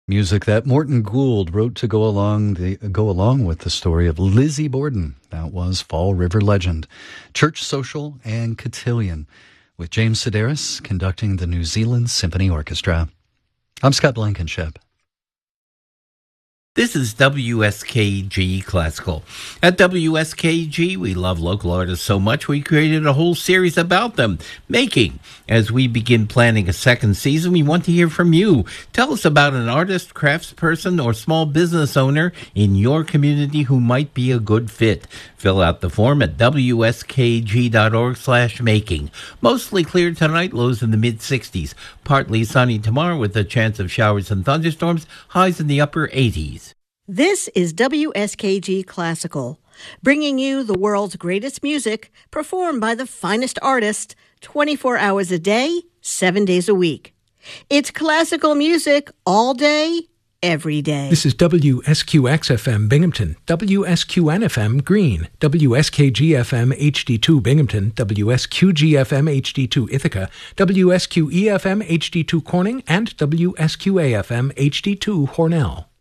Music that Morton Gould wrote to go along with the story of Lizzie Borden. That was Fall River Legend, Church Social, and Cotillion, with James Sedaris conducting the New Zealand Symphony Orchestra. I'm Scott Blankenship. This is WSKG Classical. At WSKG, we love local artists so much we created a whole series about them, Making. As we begin planning a second season, we want to hear from you. Tell us about an artist, craftsperson, or small business owner in your community who might be a good fit. Fill out the form at wskg.org/making. Mostly clear tonight, lows in the mid-60s. Partly sunny tomorrow with a chance of showers and thunderstorms, highs in the upper 80s. This is WSKG Classical, bringing you the world's greatest music performed by the finest artists 24 hours a day, 7 days a week. It's classical music all day, every day. This is WSQX-FM Binghamton, WSQN-FM Greene, WSKG-FM HD2 Binghamton, WSQG-FM HD2 Ithaca, WSQE-FM HD2 Corning, and WSQA-FM HD2 Hornell.